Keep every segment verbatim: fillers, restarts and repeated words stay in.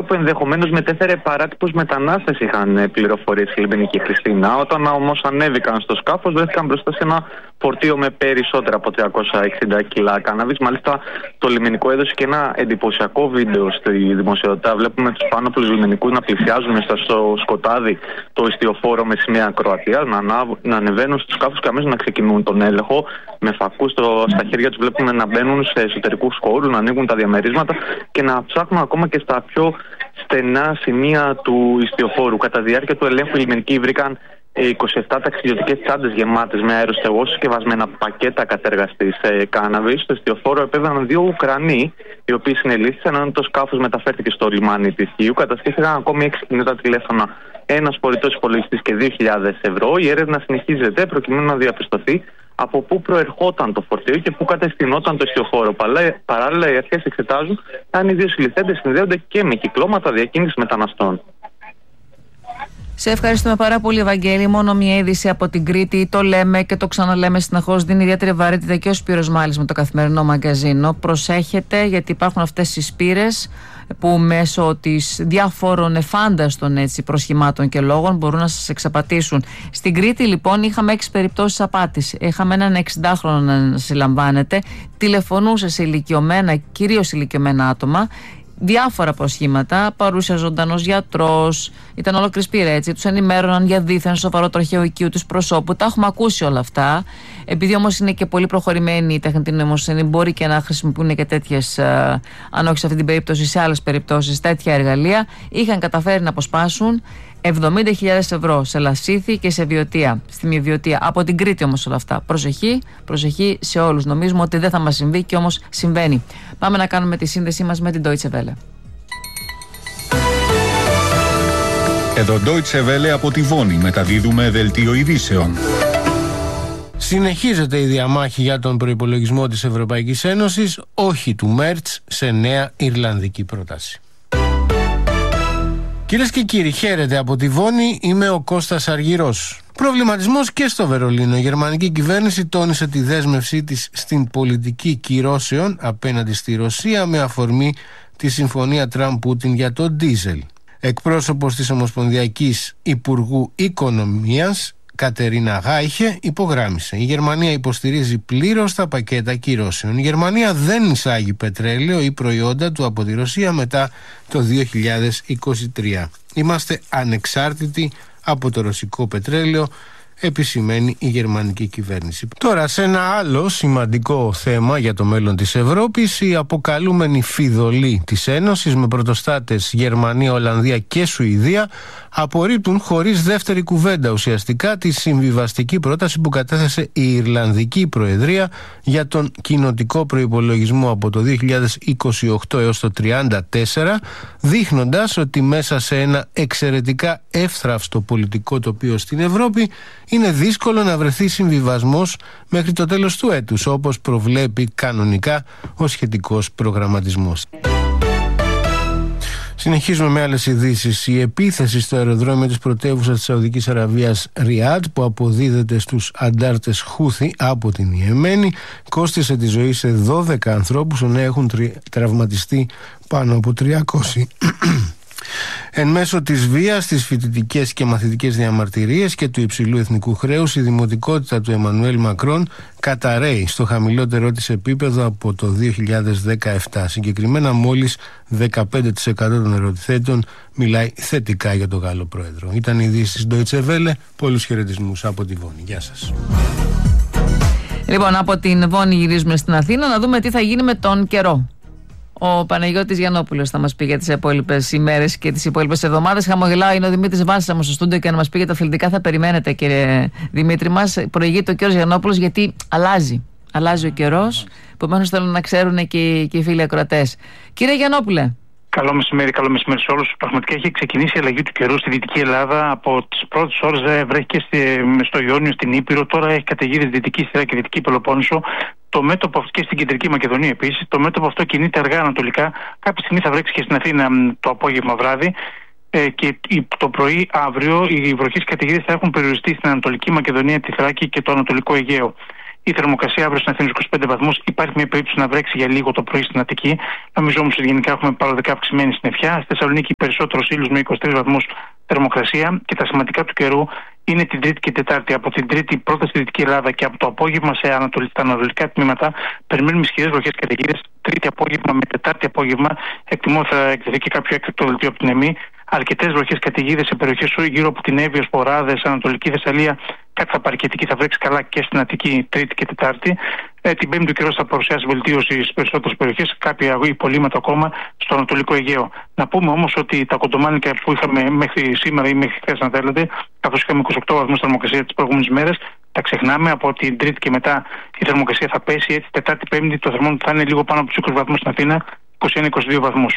που ενδεχομένως μετέφερε παράτυπους μετανάστες, είχαν πληροφορίες η Λιβενική Χριστίνα. Όταν όμως ανέβηκαν στο σκάφος, βρέθηκαν μπροστά σε ένα φορτίο με περισσότερα από τριακόσια εξήντα κιλά κάναβης. Μάλιστα, το λιμενικό έδωσε και ένα εντυπωσιακό βίντεο στη δημοσιότητα. Βλέπουμε τους πάνωπλους λιμενικούς να πλησιάζουν μέσα στο σκοτάδι το ιστιοφόρο με σημαία Κροατίας, να, να ανεβαίνουν στους σκάφους και αμέσως να ξεκινούν τον έλεγχο. Με φακούς στα χέρια τους βλέπουμε να μπαίνουν σε εσωτερικούς χώρους, να ανοίγουν τα διαμερίσματα και να ψάχνουν ακόμα και στα πιο στενά σημεία του ιστιοφόρου. Κατά τη διάρκεια του ελέγχου, οι λιμενικοί βρήκαν είκοσι επτά ταξιδιωτικές τσάντες γεμάτες με αεροστεγώσεις και βασμένα πακέτα κατεργαστής κάναβης. Στο ιστιοφόρο επέβαιναν δύο Ουκρανοί, οι οποίοι συνελήφθησαν, ενώ το σκάφος μεταφέρθηκε στο λιμάνι της Χίου. Καταστήθηκαν ακόμη έξι κινητά τηλέφωνα, ένας φορητός υπολογιστής και δύο χιλιάδες ευρώ. Η έρευνα συνεχίζεται προκειμένου να διαπιστωθεί από πού προερχόταν το φορτίο και πού κατευθυνόταν το ιστιοφόρο. Παράλληλα, οι αρχές εξετάζουν αν οι δύο συλληφθέντες συνδέονται και με κυκλώματα διακίνησης μεταναστών. Σε ευχαριστούμε πάρα πολύ, Ευαγγέλη. Μόνο μια είδηση από την Κρήτη. Το λέμε και το ξαναλέμε συνεχώς. Δίνει ιδιαίτερη βαρύτητα και ο Σπύρος Μάλης με το καθημερινό μαγκαζίνο. Προσέχετε, γιατί υπάρχουν αυτές οι σπήρες που μέσω της διάφορων εφάνταστων έτσι, προσχημάτων και λόγων μπορούν να σας εξαπατήσουν. Στην Κρήτη, λοιπόν, είχαμε έξι περιπτώσεις απάτης. Είχαμε έναν εξηντάχρονο να συλλαμβάνεται. Τηλεφωνούσε σε ηλικιωμένα, κυρίως ηλικιωμένα άτομα. Διάφορα προσχήματα, παρούσε ζωντανός γιατρός, ήταν ολόκληρη πείρα έτσι. Τους ενημέρωναν για δίθεν σοβαρό τροχαίο οικείου του προσώπου. Τα έχουμε ακούσει όλα αυτά. Επειδή όμως είναι και πολύ προχωρημένη η τεχνητή νοημοσύνη, μπορεί και να χρησιμοποιούν και τέτοιες, αν όχι σε αυτή την περίπτωση, σε άλλες περιπτώσεις, τέτοια εργαλεία. Είχαν καταφέρει να αποσπάσουν εβδομήντα χιλιάδες ευρώ σε λασίθι και σε βιωτεία. Στη μη βιωτεία. Από την Κρήτη όμως όλα αυτά. Προσοχή, προσοχή σε όλους. Νομίζουμε ότι δεν θα μας συμβεί και όμως συμβαίνει. Πάμε να κάνουμε τη σύνδεσή μας με την Deutsche Welle. Εδώ Deutsche Welle από τη Βόνη. Μεταδίδουμε δελτίο ειδήσεων. Συνεχίζεται η διαμάχη για τον προϋπολογισμό της Ευρωπαϊκής Ένωσης, όχι του Μέρτς, σε νέα Ιρλανδική πρόταση. Κυρίες και κύριοι, χαίρετε από τη Βόνη, είμαι ο Κώστας Αργυρός. Προβληματισμός και στο Βερολίνο. Η γερμανική κυβέρνηση τόνισε τη δέσμευσή της στην πολιτική κυρώσεων απέναντι στη Ρωσία με αφορμή τη συμφωνία Τραμπ-Πούτιν για το ντίζελ. Εκπρόσωπος της Ομοσπονδιακής Υπουργού Οικονομίας, Κατερίνα Γάιχε, υπογράμμισε: η Γερμανία υποστηρίζει πλήρως τα πακέτα κυρώσεων. Η Γερμανία δεν εισάγει πετρέλαιο ή προϊόντα του από τη Ρωσία μετά το δύο χιλιάδες είκοσι τρία. Είμαστε ανεξάρτητοι από το ρωσικό πετρέλαιο, επισημαίνει η γερμανική κυβέρνηση. Τώρα, σε ένα άλλο σημαντικό θέμα για το μέλλον της Ευρώπης, η αποκαλούμενη φιδωλή της Ένωσης με πρωτοστάτες Γερμανία, Ολλανδία και Σουηδία απορρίπτουν χωρίς δεύτερη κουβέντα ουσιαστικά τη συμβιβαστική πρόταση που κατέθεσε η Ιρλανδική Προεδρία για τον κοινοτικό προϋπολογισμό από το δύο χιλιάδες είκοσι οκτώ έως το τριάντα τέσσερα, δείχνοντας ότι μέσα σε ένα εξαιρετικά εύθραυστο πολιτικό τοπίο στην Ευρώπη είναι δύσκολο να βρεθεί συμβιβασμός μέχρι το τέλος του έτους, όπως προβλέπει κανονικά ο σχετικός προγραμματισμός. Συνεχίζουμε με άλλες ειδήσεις. Η επίθεση στο αεροδρόμιο της πρωτεύουσας της Σαουδικής Αραβίας Ριάντ, που αποδίδεται στους αντάρτες Χούθι από την Ιεμένη, κόστισε τη ζωή σε δώδεκα ανθρώπους, ενώ έχουν τραυματιστεί πάνω από τριακόσιοι. Εν μέσω της βίας, στις φοιτητικές και μαθητικές διαμαρτυρίες και του υψηλού εθνικού χρέους, η δημοτικότητα του Εμμανουέλ Μακρόν καταρρέει στο χαμηλότερό της επίπεδο από το δύο χιλιάδες δεκαεπτά. Συγκεκριμένα, μόλις δεκαπέντε τοις εκατό των ερωτηθέντων μιλάει θετικά για τον Γάλλο πρόεδρο. Ήταν η ειδήσεις Deutsche Welle. Πολλούς χαιρετισμούς από τη Βόνη. Γεια σας. Λοιπόν, από την Βόνη γυρίζουμε στην Αθήνα να δούμε τι θα γίνει με τον καιρό. Ο Παναγιώτης Γιαννόπουλος θα μας πει για τις υπόλοιπες ημέρες και τις υπόλοιπες εβδομάδες. Χαμογελάω, είναι ο Δημήτρης Βάσης στο στούντιο και να μας πει για τα αθλητικά θα περιμένετε, κύριε Δημήτρη μας. Προηγείται ο κύριος Γιαννόπουλος γιατί αλλάζει. Αλλάζει ο καιρός. Επομένως θέλω να ξέρουν και, και οι φίλοι ακροατές. Κύριε Γιαννόπουλε. Καλό μεσημέρι, καλό μεσημέρι σε όλους. Πραγματικά έχει ξεκινήσει η αλλαγή του καιρού στη Δυτική Ελλάδα. Από τις πρώτες ώρες βρέθηκε στο Ιόνιο, στην Ήπειρο. Τώρα έχει καταιγίδες Δυτική Στερά και Δυτική Πελοπόννησο. Το μέτωπο αυτό και στην Κεντρική Μακεδονία επίσης. Το μέτωπο αυτό κινείται αργά ανατολικά. Κάποια στιγμή θα βρέξει και στην Αθήνα το απόγευμα βράδυ. Ε, και το πρωί αύριο οι βροχές καταιγίδες θα έχουν περιοριστεί στην Ανατολική Μακεδονία, τη Θράκη και το Ανατολικό Αιγαίο. Η θερμοκρασία αύριο στην Αθήνα είκοσι πέντε βαθμούς. Υπάρχει μια περίπτωση να βρέξει για λίγο το πρωί στην Αττική. Νομίζω όμως ότι γενικά έχουμε παροδικά αυξημένη συννεφιά. Στη Θεσσαλονίκη περισσότερος ήλιος με είκοσι τρεις βαθμούς θερμοκρασία. Και τα σημαντικά του καιρού είναι την Τρίτη και Τετάρτη. Από την Τρίτη πρώτα στη Δυτική Ελλάδα και από το απόγευμα σε ανατολικά, στα ανατολικά τμήματα περιμένουμε ισχυρές βροχές καταιγίδες. Τρίτη απόγευμα με Τετάρτη απόγευμα εκτιμώ θα εκδοθεί και κάποιο έκτακτο δελτίο από την ΕΜΗ. Αρκετές βροχές καταιγίδες σε περιοχές γύρω από την Εύβοια, Σποράδες, Ανατολική Θεσσαλία. Κάτι θα πάρει και εκεί, θα βρέξει καλά και στην Αττική Τρίτη και Τετάρτη. Ε, την Πέμπτη ο καιρός θα παρουσιάσει βελτίωση στις περισσότερες περιοχές, κάποια υπολείμματα ακόμα στο Ανατολικό Αιγαίο. Να πούμε όμως ότι τα κοντομάνικα που είχαμε μέχρι σήμερα ή μέχρι χθες, αν θέλετε, καθώς είχαμε είκοσι οκτώ βαθμούς θερμοκρασία τις προηγούμενες μέρες, τα ξεχνάμε. Από την Τρίτη και μετά η θερμοκρασία θα πέσει. Έτσι, Τετάρτη, Πέμπτη το θερμόμετρο θα είναι λίγο πάνω από τους είκοσι βαθμούς στην Αθήνα, είκοσι ένα είκοσι δύο βαθμούς.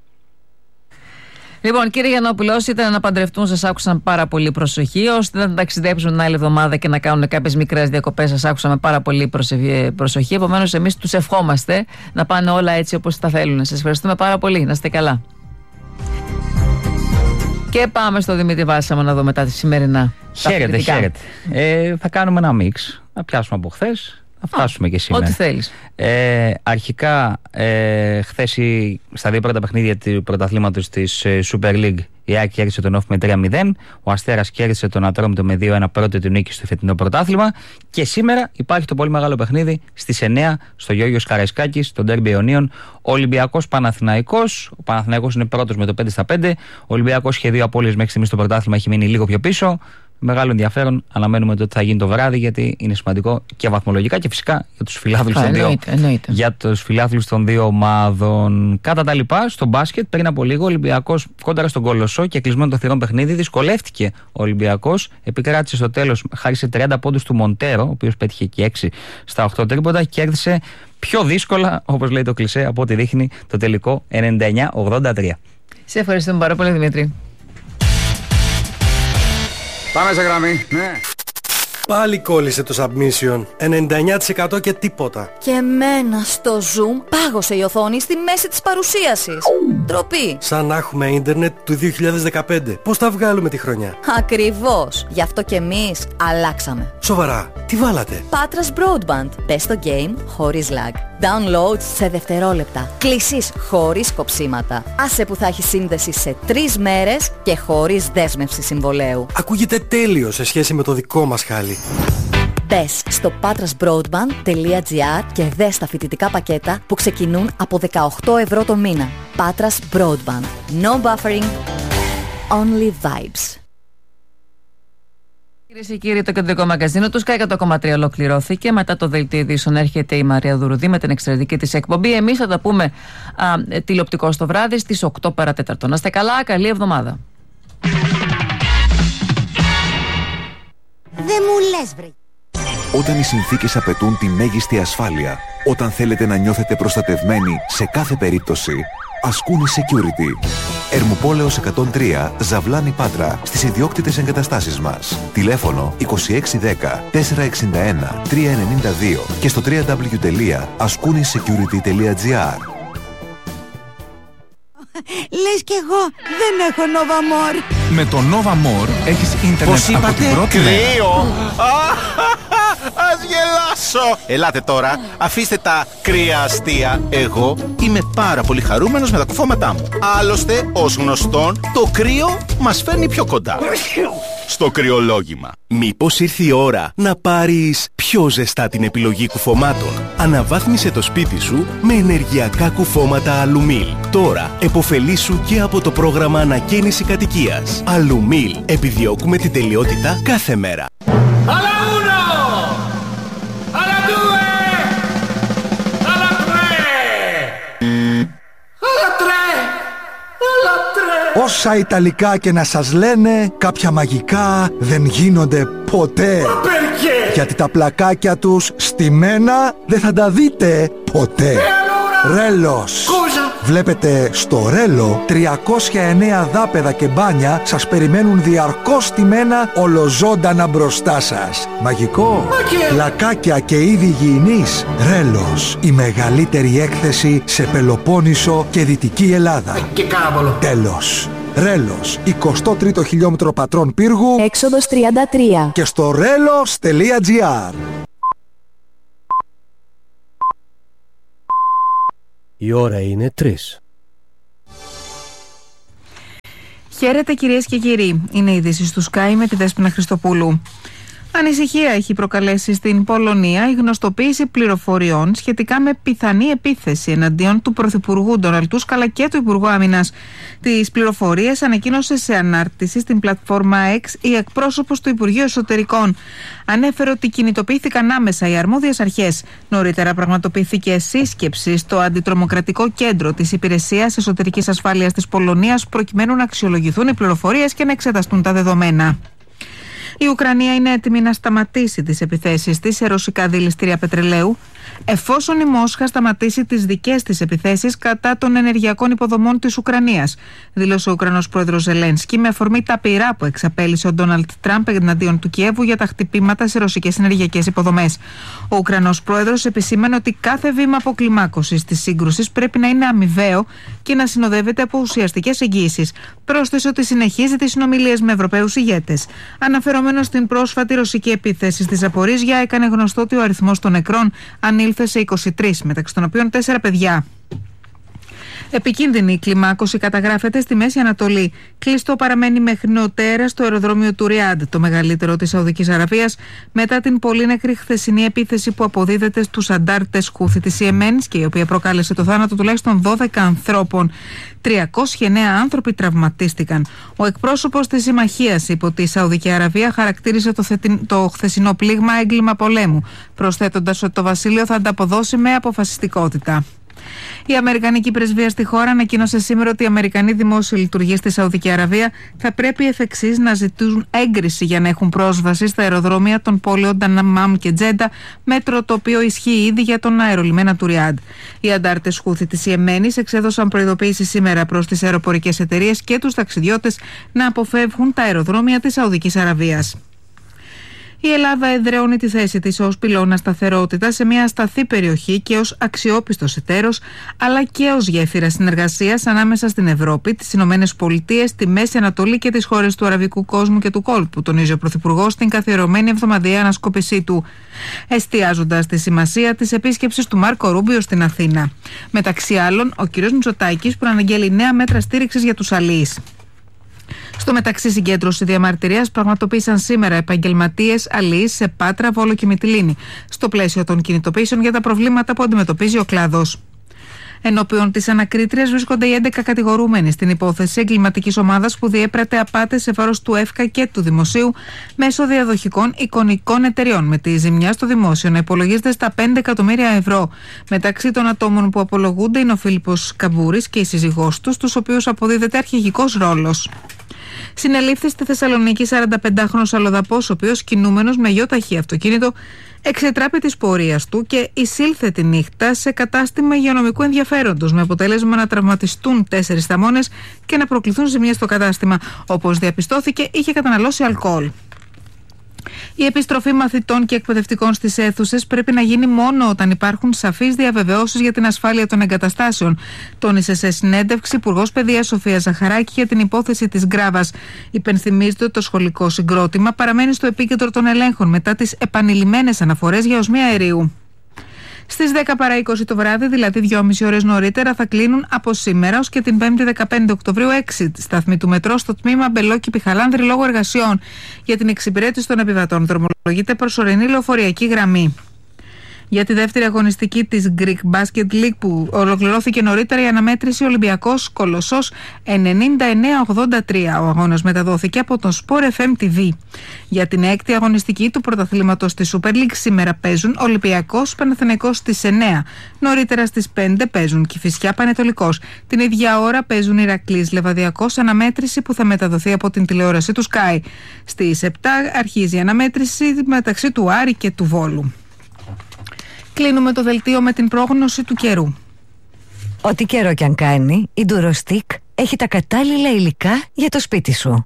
Λοιπόν, κύριε Γιαννόπουλο, όσοι ήταν να παντρευτούν, σας άκουσαν πάρα πολύ προσοχή. Όσοι ήταν να ταξιδέψουν την άλλη εβδομάδα και να κάνουν κάποιες μικρές διακοπές, σας άκουσαν με πάρα πολύ προσοχή. Επομένως, εμείς τους ευχόμαστε να πάνε όλα έτσι όπως τα θέλουν. Σας ευχαριστούμε πάρα πολύ. Να είστε καλά. Και πάμε στο Δημήτρη Βάλσαμο να δούμε τα σημερινά. Χαίρετε, χαίρετε. Ε, θα κάνουμε ένα μίξ. Να πιάσουμε από χθες. Θα φτάσουμε Α, και σήμερα. Ό,τι θέλεις. Ε, αρχικά, ε, χθες στα δύο πρώτα παιχνίδια του πρωταθλήματος της ε, Super League, η ΑΕΚ κέρδισε τον Όφη με τρία μηδέν, ο Αστέρας κέρδισε τον Ατρόμητο με δύο ένα, πρώτη του νίκη στο φετινό πρωτάθλημα. Και σήμερα υπάρχει το πολύ μεγάλο παιχνίδι στις εννιά στο Γιώργος Καραϊσκάκης, στο Ντέρμπι Ιωνίων, Ολυμπιακός Παναθηναϊκός. Ο Παναθηναϊκός είναι πρώτος με το πέντε στα πέντε. Ο Ολυμπιακός είχε δύο απώλειες μέχρι στιγμής στο πρωτάθλημα, έχει μείνει λίγο πιο πίσω. Μεγάλο ενδιαφέρον, αναμένουμε το ότι θα γίνει το βράδυ, γιατί είναι σημαντικό και βαθμολογικά και φυσικά για τους φιλάθλους των, για τους φιλάθλους των δύο ομάδων. Κατά τα λοιπά, στο μπάσκετ, πριν από λίγο, ο Ολυμπιακός κόντρα στον Κολοσσό και κλεισμένο το θηρόν παιχνίδι, δυσκολεύτηκε ο Ολυμπιακός. Επικράτησε στο τέλος, χάρισε τριάντα πόντους του Μοντέρο, ο οποίος πέτυχε και έξι στα οκτώ τρίποντα, και κέρδισε πιο δύσκολα, όπως λέει το κλισέ, από ό,τι δείχνει το τελικό ενενήντα εννιά ογδόντα τρία. Σε ευχαριστούμε πάρα πολύ, Δημήτρη. Πάμε σε γραμμή, ναι. Πάλι κόλλησε το submission. ενενήντα εννιά τοις εκατό και τίποτα. Και εμένα στο Zoom πάγωσε η οθόνη στη μέση της παρουσίασης. Ντροπή. Σαν να έχουμε ίντερνετ του δύο χιλιάδες δεκαπέντε. Πώς τα βγάλουμε τη χρονιά? Ακριβώς. Γι' αυτό και εμείς αλλάξαμε. Σοβαρά, τι βάλατε? Patras Broadband. Πες το game χωρίς lag. Downloads σε δευτερόλεπτα. Κλήσεις χωρίς κοψίματα. Άσε που θα έχει σύνδεση σε τρεις μέρες και χωρίς δέσμευση συμβολέου. Ακούγεται τέλειο σε σχέση με το δικό μας χάλι. Μπες στο patrasbroadband τελεία gr και δες τα φοιτητικά πακέτα που ξεκινούν από δεκαοκτώ ευρώ το μήνα. Patras Broadband. No buffering. Only vibes. Κυρίες και κύριοι, το κεντρικό μαγκαζίνο του Sky εκατό κόμμα τρία ολοκληρώθηκε. Μετά το δελτίο ειδήσεων έρχεται η Μαρία Δουρουδή με την εξαιρετική της εκπομπή. Εμείς θα τα πούμε α, τηλεοπτικό στο βράδυ στις οκτώ παρά τέταρτο. Να είστε καλά, καλή εβδομάδα. Δεν μου λες, βρε. Όταν οι συνθήκες απαιτούν τη μέγιστη ασφάλεια, όταν θέλετε να νιώθετε προστατευμένοι σε κάθε περίπτωση, ασκούν Security. Ερμοπόλεως εκατόν τρία, Ζαβλάνη Πάτρα, στις ιδιόκτητες εγκαταστάσεις μας. Τηλέφωνο είκοσι έξι δέκα τετρακόσια εξήντα ένα τριακόσια ενενήντα δύο και στο double-u double-u double-u τελεία ασκούνισecurity τελεία gr. Λες κι εγώ δεν έχω Nova More. Με το Nova More έχεις ίντερνετ από την πρώτη μέρα. Κρύο! Ας γελάσω! Ελάτε τώρα, αφήστε τα κρύα αστεία. Εγώ είμαι πάρα πολύ χαρούμενος με τα κουφώματά μου. Άλλωστε, ως γνωστόν, το κρύο μας φέρνει πιο κοντά στο κρυολόγημα. Μήπως ήρθε η ώρα να πάρεις πιο ζεστά την επιλογή κουφωμάτων? Αναβάθμισε το σπίτι σου με ενεργειακά κουφώματα Αλουμίλ. Τώρα εποφελήσου και από το πρόγραμμα ανακαίνιση κατοικίας. Αλουμίλ. Επιδιώκουμε την τελειότητα κάθε μέρα. Όσα Ιταλικά και να σας λένε, κάποια μαγικά δεν γίνονται ποτέ. Γιατί τα πλακάκια τους στημένα δεν θα τα δείτε ποτέ. Ρέλος. Βλέπετε, στο Ρέλο τριακόσια εννέα δάπεδα και μπάνια σας περιμένουν διαρκώς στημένα ολοζώντανα μπροστά σας. Μαγικό. Πλακάκια και είδη υγιεινής. Ρέλος. Η μεγαλύτερη έκθεση σε Πελοπόννησο και Δυτική Ελλάδα. Και κάμπολο. Τέλος. Ρέλος, εικοστό τρίτο χιλιόμετρο Πατρών Πύργου, έξοδος τριάντα τρία και στο ρέλος τελεία gr. Η ώρα είναι τρεις. Χαίρετε κυρίες και κύριοι. Είναι η είδηση του Sky με τη Δέσποινα Χριστοπούλου. Ανησυχία έχει προκαλέσει στην Πολωνία η γνωστοποίηση πληροφοριών σχετικά με πιθανή επίθεση εναντίον του Πρωθυπουργού Ντόναλντ Τούσκ αλλά και του Υπουργού Άμυνας. Τις πληροφορίες ανακοίνωσε σε ανάρτηση στην πλατφόρμα X η εκπρόσωπος του Υπουργείου Εσωτερικών. Ανέφερε ότι κινητοποιήθηκαν άμεσα οι αρμόδιες αρχές. Νωρίτερα πραγματοποιήθηκε σύσκεψη στο Αντιτρομοκρατικό Κέντρο της Υπηρεσίας Εσωτερικής Ασφάλειας της Πολωνίας προκειμένου να αξιολογηθούν οι πληροφορίες και να εξεταστούν τα δεδομένα. Η Ουκρανία είναι έτοιμη να σταματήσει τις επιθέσεις της σε ρωσικά δηληστήρια πετρελαίου, εφόσον η Μόσχα σταματήσει τις δικές της επιθέσεις κατά των ενεργειακών υποδομών της Ουκρανίας, δήλωσε ο Ουκρανός πρόεδρος Ζελένσκι με αφορμή τα πυρά που εξαπέλυσε ο Ντόναλντ Τραμπ εναντίον του Κιέβου για τα χτυπήματα σε ρωσικές ενεργειακές υποδομές. Ο Ουκρανός πρόεδρος επισήμανε ότι κάθε βήμα αποκλιμάκωσης της σύγκρουσης πρέπει να είναι αμοιβαίο και να συνοδεύεται από ουσιαστικές εγγύησεις. Πρόσθεσε ότι συνεχίζει τις συνομιλίες με Ευρωπαίους ηγέτες. Αναφερόμενο στην πρόσφατη ρωσική επίθεση στη Ζαπορίζια, έκανε γνωστό ότι ο αριθμός των νεκρών ανήλθε σε είκοσι τρεις, μεταξύ των οποίων τέσσερα παιδιά. Επικίνδυνη η κλιμάκωση καταγράφεται στη Μέση Ανατολή. Κλειστό παραμένει μέχρι νεοτέρα στο αεροδρόμιο του Ριάντ, το μεγαλύτερο της Σαουδικής Αραβίας, μετά την πολύ νεκρή χθεσινή επίθεση που αποδίδεται στους αντάρτες Χούθη της Ιεμένης και η οποία προκάλεσε το θάνατο τουλάχιστον δώδεκα ανθρώπων. τριακόσιοι εννέα άνθρωποι τραυματίστηκαν. Ο εκπρόσωπος της συμμαχίας υπό τη Σαουδική Αραβία χαρακτήρισε το, θετι... το χθεσινό πλήγμα έγκλημα πολέμου, προσθέτοντας ότι το βασίλειο θα ανταποδώσει με αποφασιστικότητα. Η Αμερικανική πρεσβεία στη χώρα ανακοίνωσε σήμερα ότι οι Αμερικανοί δημόσιοι λειτουργοί στη Σαουδική Αραβία θα πρέπει εφ' εξής να ζητούν έγκριση για να έχουν πρόσβαση στα αεροδρόμια των πόλεων Νταναμάμ και Τζέντα, μέτρο το οποίο ισχύει ήδη για τον αερολιμένα του Ριάντ. Οι αντάρτες Χούθη της Ιεμένης εξέδωσαν προειδοποίηση σήμερα προς τις αεροπορικές εταιρείες και τους ταξιδιώτες να αποφεύγουν τα αεροδρόμια της Σαουδικής Αραβίας. Η Ελλάδα εδραιώνει τη θέση της ως πυλώνα σταθερότητα σε μια ασταθή περιοχή και ως αξιόπιστος εταίρος, αλλά και ως γέφυρα συνεργασίας ανάμεσα στην Ευρώπη, τις Ηνωμένες Πολιτείες, τη Μέση Ανατολή και τις χώρες του αραβικού κόσμου και του κόλπου, τονίζει ο Πρωθυπουργός στην καθιερωμένη εβδομαδιαία ανασκόπησή του, εστιάζοντας στη σημασία της επίσκεψης του Μάρκο Ρούμπιο στην Αθήνα. Μεταξύ άλλων, ο κ. Μητσοτάκης προαναγγέλει νέα μέτρα στήριξης για τους αλοίεις. Στο μεταξύ, συγκέντρωση διαμαρτυρίας πραγματοποίησαν σήμερα επαγγελματίες αλοίς σε Πάτρα, Βόλο και Μυτιλήνη, στο πλαίσιο των κινητοποιήσεων για τα προβλήματα που αντιμετωπίζει ο κλάδος. Ενώπιον της ανακρίτριας βρίσκονται οι έντεκα κατηγορούμενοι στην υπόθεση εγκληματικής ομάδας που διέπρατε απάτες σε βάρος του ΕΦΚΑ και του Δημοσίου μέσω διαδοχικών εικονικών εταιριών, με τη ζημιά στο δημόσιο να υπολογίζεται στα πέντε εκατομμύρια ευρώ. Μεταξύ των ατόμων που απολογούνται είναι ο Φίλιππος Καμπούρης και η σύζυγός του, στους οποίους αποδίδεται αρχηγικός ρόλος. Συνελήφθη στη Θεσσαλονίκη σαρανταπεντάχρονος αλλοδαπός, ο οποίος κινούμενος με γιοταχή αυτοκίνητο εξετράπη της πορείας του και εισήλθε τη νύχτα σε κατάστημα υγειονομικού ενδιαφέροντος, με αποτέλεσμα να τραυματιστούν τέσσερις θαμώνες και να προκληθούν ζημιές στο κατάστημα. Όπως διαπιστώθηκε, είχε καταναλώσει αλκοόλ. Η επιστροφή μαθητών και εκπαιδευτικών στις αίθουσες πρέπει να γίνει μόνο όταν υπάρχουν σαφείς διαβεβαιώσεις για την ασφάλεια των εγκαταστάσεων, τόνισε σε συνέντευξη Υπουργός Παιδείας Σοφία Ζαχαράκη για την υπόθεση της Γκράβας. Υπενθυμίζεται ότι το σχολικό συγκρότημα παραμένει στο επίκεντρο των ελέγχων μετά τις επανειλημμένες αναφορές για οσμία αερίου. Στις δέκα παρά είκοσι το βράδυ, δηλαδή δυόμιση ώρες νωρίτερα, θα κλείνουν από σήμερα ως και την πέμπτη δεκαπέντε Οκτωβρίου έξι σταθμοί του μετρό στο τμήμα Μπελόκη Πιχαλάνδρη λόγω εργασιών για την εξυπηρέτηση των επιβατών. Δρομολογείται προσωρινή λεωφορειακή γραμμή. Για τη δεύτερη αγωνιστική της Greek Basket League που ολοκληρώθηκε νωρίτερα η αναμέτρηση Ολυμπιακός Κολοσσός ενενήντα εννέα ογδόντα τρία. Ο αγώνας μεταδόθηκε από τον Sport εφ εμ τι βι. Για την έκτη αγωνιστική του πρωταθλήματος της Super League σήμερα παίζουν Ολυμπιακός Παναθηναϊκός στις εννέα. Νωρίτερα στις πέντε παίζουν Κηφισιά Πανετολικός. Την ίδια ώρα παίζουν Ηρακλής Λεβαδιακός, αναμέτρηση που θα μεταδοθεί από την τηλεόραση του Sky. Στις επτά αρχίζει η αναμέτρηση μεταξύ του Άρη και του Βόλου. Κλείνουμε το δελτίο με την πρόγνωση του καιρού. Ό,τι καιρό κι αν κάνει, η Ντουροστικ έχει τα κατάλληλα υλικά για το σπίτι σου.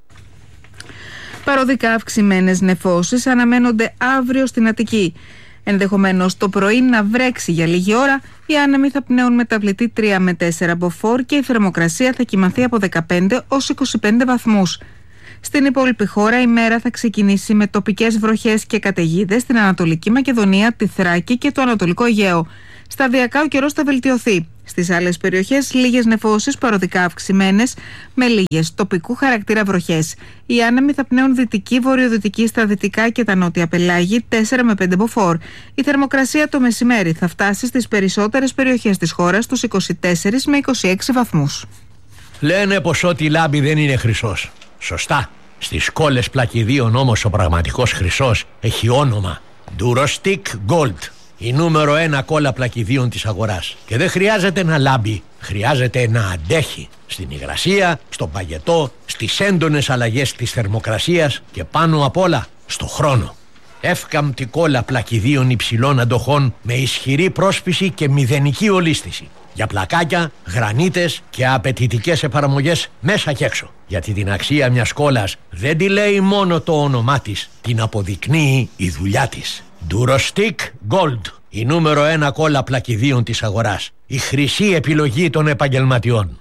Παροδικά αυξημένες νεφώσεις αναμένονται αύριο στην Αττική. Ενδεχομένως το πρωί να βρέξει για λίγη ώρα, οι άνεμοι θα πνέουν μεταβλητή τρία με τέσσερα μποφόρ και η θερμοκρασία θα κυμανθεί από δεκαπέντε έως είκοσι πέντε βαθμούς. Στην υπόλοιπη χώρα η μέρα θα ξεκινήσει με τοπικές βροχές και καταιγίδες στην Ανατολική Μακεδονία, τη Θράκη και το Ανατολικό Αιγαίο. Σταδιακά ο καιρός θα βελτιωθεί. Στις άλλες περιοχές, λίγες νεφώσεις παροδικά αυξημένες με λίγες τοπικού χαρακτήρα βροχές. Οι άνεμοι θα πνέουν δυτική, βορειοδυτική στα δυτικά και τα νότια πελάγη τέσσερα με πέντε μποφόρ. Η θερμοκρασία το μεσημέρι θα φτάσει στις περισσότερες περιοχές της χώρας τους είκοσι τέσσερα με είκοσι έξι βαθμούς. Λένε πως ό,τι λάμπει δεν είναι χρυσός. Σωστά. Στις κόλλες πλακιδίων όμως ο πραγματικός χρυσός έχει όνομα Durostic Gold. Η νούμερο ένα κόλλα πλακιδίων της αγοράς. Και δεν χρειάζεται να λάμπει, χρειάζεται να αντέχει. Στην υγρασία, στον παγετό, στις έντονες αλλαγές της θερμοκρασίας και πάνω απ' όλα στο χρόνο. Εύκαμπτη κόλλα πλακιδίων υψηλών αντοχών με ισχυρή πρόσφυση και μηδενική ολίσθηση. Για πλακάκια, γρανίτες και απαιτητικές εφαρμογές μέσα και έξω. Γιατί την αξία μιας κόλλας δεν τη λέει μόνο το όνομά της, την αποδεικνύει η δουλειά της. Durostic Gold, η νούμερο ένα κόλλα πλακιδίων της αγοράς. Η χρυσή επιλογή των επαγγελματιών.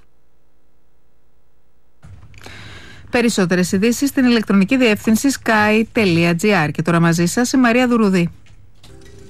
Περισσότερες ειδήσεις στην ηλεκτρονική διεύθυνση sky τελεία gr. Και τώρα μαζί σας η Μαρία Δουρουδή.